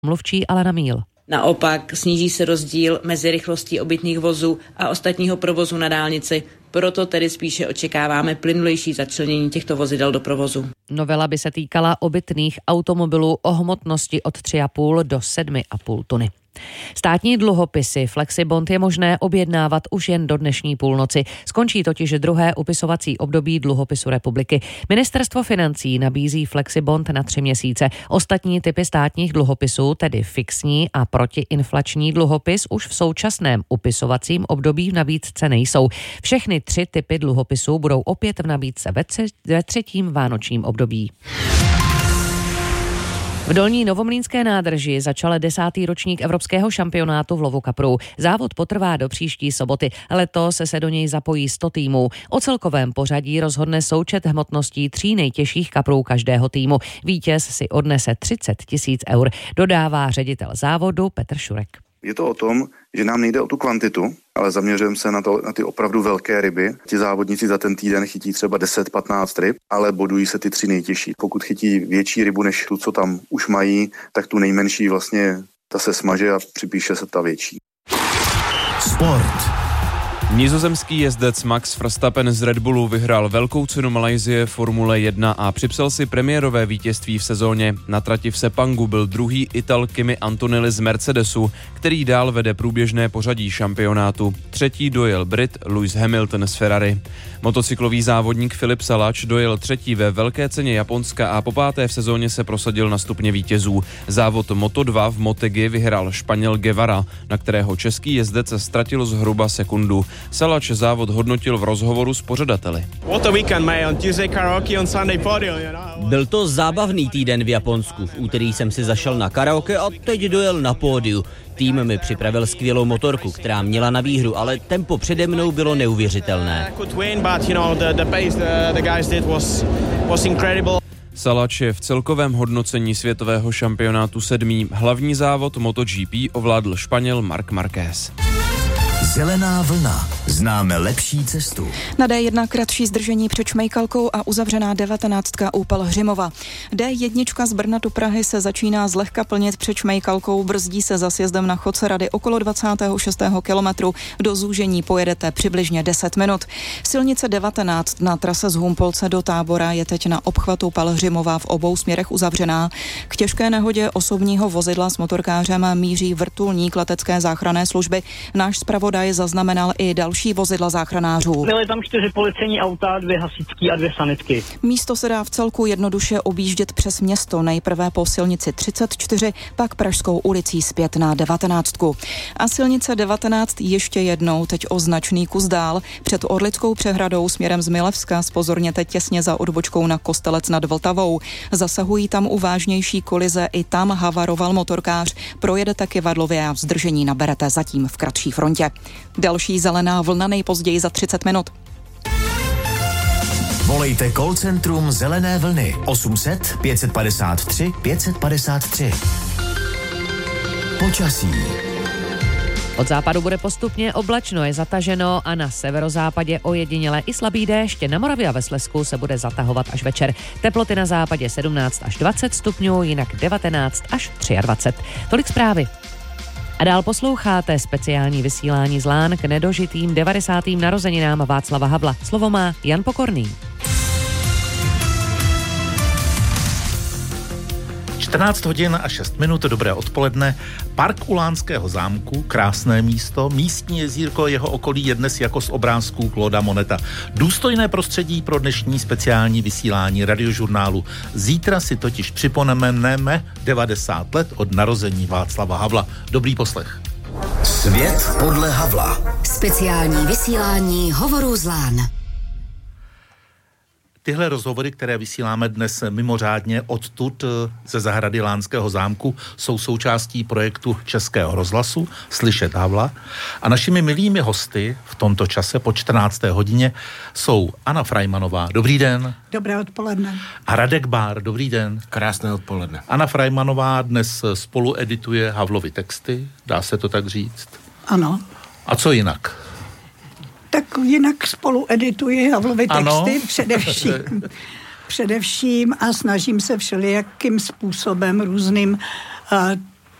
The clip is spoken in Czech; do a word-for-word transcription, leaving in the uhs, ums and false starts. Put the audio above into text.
Mluvčí Alena Míl. Naopak sníží se rozdíl mezi rychlostí obytných vozů a ostatního provozu na dálnici. Proto tedy spíše očekáváme plynulejší začlenění těchto vozidel do provozu. Novela by se týkala obytných automobilů o hmotnosti od tři a půl do sedm a půl tuny. Státní dluhopisy Flexibond je možné objednávat už jen do dnešní půlnoci. Skončí totiž druhé upisovací období dluhopisu republiky. Ministerstvo financí nabízí Flexibond na tři měsíce. Ostatní typy státních dluhopisů, tedy fixní a protiinflační dluhopis, už v současném upisovacím období v nabídce nejsou. Všechny tři typy dluhopisů budou opět v nabídce ve, tři, ve třetím vánočním období. V Dolní Novomlýnské nádrži začal desátý ročník evropského šampionátu v lovu kaprů. Závod potrvá do příští soboty. Letos se do něj zapojí sto týmů. O celkovém pořadí rozhodne součet hmotností tří nejtěžších kaprů každého týmu. Vítěz si odnese třicet tisíc eur, dodává ředitel závodu Petr Šurek. Je to o tom, že nám nejde o tu kvantitu, ale zaměřujeme se na, to, na ty opravdu velké ryby. Ti závodníci za ten týden chytí třeba deset patnáct ryb, ale bodují se ty tři nejtěžší. Pokud chytí větší rybu než tu, co tam už mají, tak tu nejmenší vlastně ta se smaže a připíše se ta větší. Sport. Nizozemský jezdec Max Verstappen z Red Bullu vyhrál velkou cenu Malajsie Formule jedna a připsal si premiérové vítězství v sezóně. Na trati v Sepangu byl druhý Ital Kimi Antonelli z Mercedesu, který dál vede průběžné pořadí šampionátu. Třetí dojel Brit Lewis Hamilton z Ferrari. Motocyklový závodník Filip Salač dojel třetí ve velké ceně Japonska a po páté v sezóně se prosadil na stupně vítězů. Závod Moto dva v Motegi vyhrál Španěl Guevara, na kterého český jezdec ztratil zhruba sekundu. Salač závod hodnotil v rozhovoru s pořadateli. Byl to zábavný týden v Japonsku. V úterý jsem si zašel na karaoke a teď dojel na pódiu. Tým mi připravil skvělou motorku, která měla na výhru, ale tempo přede mnou bylo neuvěřitelné. Salač je v celkovém hodnocení světového šampionátu sedmý. Hlavní závod MotoGP ovládl Španěl Marc Márquez. Zelená vlna. Známe lepší cestu. Na dé jedna kratší zdržení před Šmejkalkou a uzavřená devatenáctka u Pelhřimova. dé jedna z Brna do Prahy se začíná zlehka plnit před Šmejkalkou, brzdí se za sjezdem na Chodce Rady okolo dvacátého šestého kilometru. Do zúžení pojedete přibližně deset minut. Silnice devatenáct na trase z Humpolce do Tábora je teď na obchvatu Pelhřimova v obou směrech uzavřená. K těžké nehodě osobního vozidla s motorkářem míří vrtulník letecké záchranné služby. Náš zpravodaj zaznamenal i další vozidla záchranářů. Byly tam čtyři policejní auta, dvě hasičský a dvě sanitky. Místo se dá v celku jednoduše objíždět přes město, nejprve po silnici třicet čtyři, pak Pražskou ulicí zpět na devatenáctku. A silnice devatenáct ještě jednou, teď o značný kus dál, před Orlickou přehradou směrem z Milevska zpozorněte těsně za odbočkou na Kostelec nad Vltavou. Zasahují tam u vážnější kolize, i tam havaroval motorkář. Projedete Kyvadlově a vzdržení naberete zatím v kratší frontě. Další zelená vlna nejpozději za třicet minut. Volejte call centrum Zelené vlny osm set pět padesát tři pět padesát tři. Počasí. Od západu bude postupně oblačno, je zataženo a na severozápadě ojediněle i slabý déšť. Na Moravě a ve Slezsku se bude zatahovat až večer. Teploty na západě sedmnáct až dvacet stupňů, jinak devatenáct až dvacet tři. Tolik zprávy. A dál posloucháte speciální vysílání z Lán k nedožitým devadesátým narozeninám Václava Havla. Slovo má Jan Pokorný. čtrnáct hodin a šest minut, dobré odpoledne. Park u Lánského zámku, krásné místo, místní jezírko, jeho okolí je dnes jako z obrázků Clauda Moneta. Důstojné prostředí pro dnešní speciální vysílání radiožurnálu. Zítra si totiž připomeneme devadesát let od narození Václava Havla. Dobrý poslech. Svět podle Havla. Speciální vysílání hovorů z Lán. Tyhle rozhovory, které vysíláme dnes mimořádně odtud ze zahrady Lánského zámku, jsou součástí projektu Českého rozhlasu Slyšet Havla. A našimi milými hosty v tomto čase po čtrnácté hodině jsou Anna Frajmanová. Dobrý den. Dobré odpoledne. A Radek Bár. Dobrý den. Krásné odpoledne. Anna Frajmanová dnes spolu edituje Havlovy texty, dá se to tak říct? Ano. A co jinak? Tak jinak spolu edituji Havlovy texty, ano. především, především a snažím se všelijakým způsobem různým uh,